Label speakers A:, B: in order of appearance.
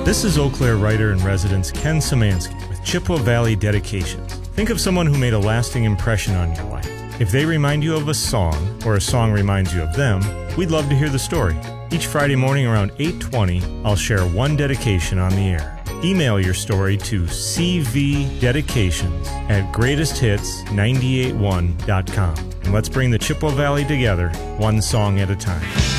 A: This is Eau Claire writer-in-residence Ken Szymanski with Chippewa Valley Dedications. Think of someone who made a lasting impression on your life. If they remind you of a song, or a song reminds you of them, we'd love to hear the story. Each Friday morning around 8:20, I'll share one dedication on the air. Email your story to cvdedications@greatesthits981.com. And let's bring the Chippewa Valley together, one song at a time.